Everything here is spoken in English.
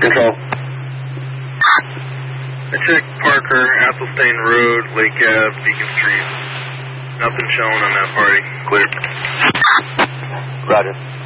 Control. I checked Parker, Athelstane Road, Lake Ave, Beacon Street. Nothing showing on that party. Clear. Roger.